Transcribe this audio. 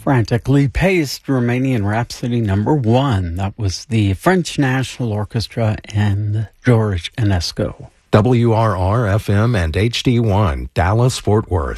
Frantically paced Romanian Rhapsody #1. That was the French National Orchestra and George Enescu. WRR-FM and HD1, Dallas, Fort Worth.